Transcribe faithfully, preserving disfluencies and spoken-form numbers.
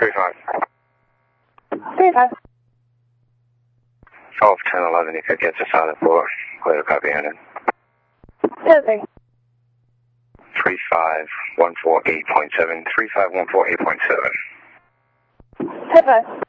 three five. three five. twelve, ten, eleven, you could get to solid four. Clear to copy, Hendon. zero three. three five one four eight point seven. three five one four eight point seven. High five.